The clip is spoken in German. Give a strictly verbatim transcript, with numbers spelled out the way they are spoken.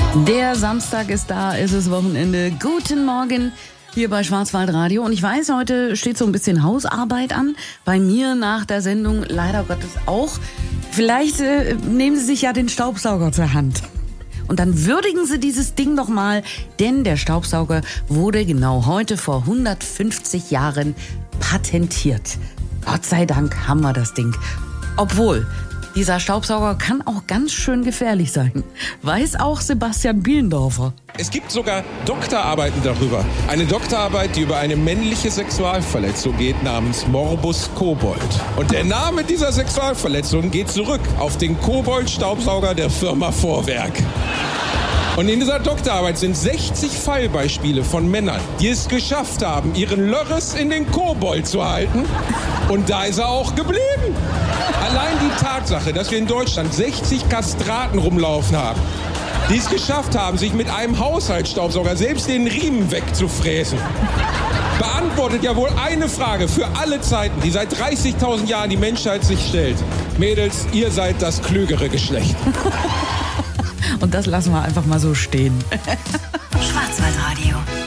Der Samstag ist da, es ist Wochenende. Guten Morgen hier bei Schwarzwaldradio. Und ich weiß, heute steht so ein bisschen Hausarbeit an. Bei mir nach der Sendung leider Gottes auch. Vielleicht äh, nehmen Sie sich ja den Staubsauger zur Hand. Und dann würdigen Sie dieses Ding doch mal, denn der Staubsauger wurde genau heute vor hundertfünfzig Jahren patentiert. Gott sei Dank haben wir das Ding. Obwohl, dieser Staubsauger kann auch ganz schön gefährlich sein. Weiß auch Sebastian Bielendorfer. Es gibt sogar Doktorarbeiten darüber. Eine Doktorarbeit, die über eine männliche Sexualverletzung geht, namens Morbus Kobold. Und der Name dieser Sexualverletzung geht zurück auf den Kobold-Staubsauger der Firma Vorwerk. Und in dieser Doktorarbeit sind sechzig Fallbeispiele von Männern, die es geschafft haben, ihren Lörres in den Kobold zu halten. Und da ist er auch geblieben. Allein die Tatsache, dass wir in Deutschland sechzig Kastraten rumlaufen haben, die es geschafft haben, sich mit einem Haushaltsstaubsauger selbst den Riemen wegzufräsen, beantwortet ja wohl eine Frage für alle Zeiten, die seit dreißigtausend Jahren die Menschheit sich stellt. Mädels, ihr seid das klügere Geschlecht. Und das lassen wir einfach mal so stehen. Schwarzwaldradio.